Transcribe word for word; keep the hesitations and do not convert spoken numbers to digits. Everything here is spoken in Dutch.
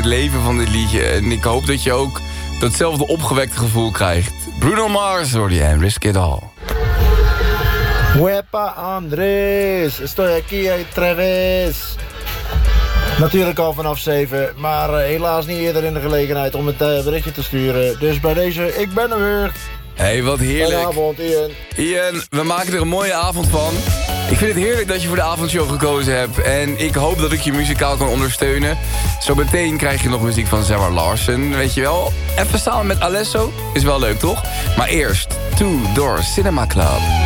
het leven van dit liedje. En ik hoop dat je ook datzelfde opgewekte gevoel krijgt. Bruno Mars, hoor je, en Risk It All. Wepa Andrés, estoy aquí otra vez. Natuurlijk al vanaf zeven, maar uh, helaas niet eerder in de gelegenheid om het uh, berichtje te sturen. Dus bij deze, ik ben er weer. Hé, hey, wat heerlijk. Goedenavond, Ian. Ian, we maken er een mooie avond van. Ik vind het heerlijk dat je voor de avondshow gekozen hebt. En ik hoop dat ik je muzikaal kan ondersteunen. Zo meteen krijg je nog muziek van Sarah Larsen, weet je wel. Even samen met Alesso, is wel leuk, toch? Maar eerst, Two Door Cinema Club.